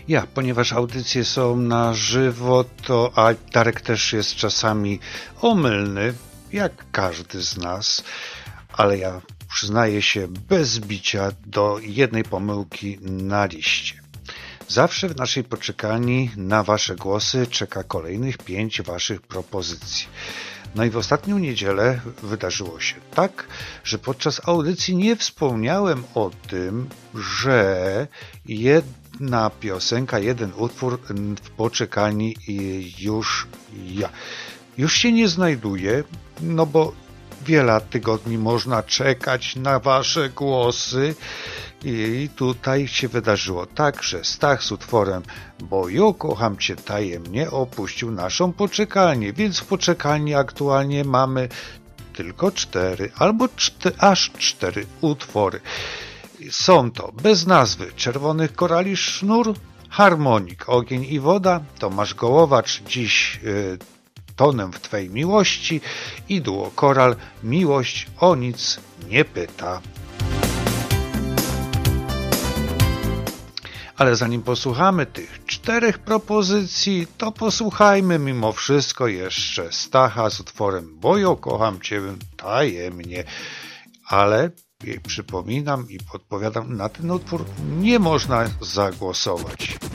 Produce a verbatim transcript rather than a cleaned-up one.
Ja, ponieważ audycje są na żywo, to a Darek też jest czasami omylny, jak każdy z nas, ale ja przyznaję się bez bicia do jednej pomyłki na liście. Zawsze w naszej poczekalni na wasze głosy czeka kolejnych pięć waszych propozycji. No i w ostatnią niedzielę wydarzyło się tak, że podczas audycji nie wspomniałem o tym, że jedna piosenka, jeden utwór w poczekalni już ja, już się nie znajduje, no bo wiele tygodni można czekać na wasze głosy i tutaj się wydarzyło tak, że Stach z utworem Bo ja kocham cię tajemnie opuścił naszą poczekalnię, więc w poczekalni aktualnie mamy tylko cztery albo czty, aż cztery utwory. Są to bez nazwy Czerwonych korali sznur, Harmonik Ogień i woda, Tomasz Gołowacz Dziś yy, tonem w twej miłości i duo Koral Miłość o nic nie pyta. Ale zanim posłuchamy tych czterech propozycji, to posłuchajmy mimo wszystko jeszcze Stacha z utworem Bo ja kocham cię tajemnie. Ale przypominam i podpowiadam, na ten utwór nie można zagłosować.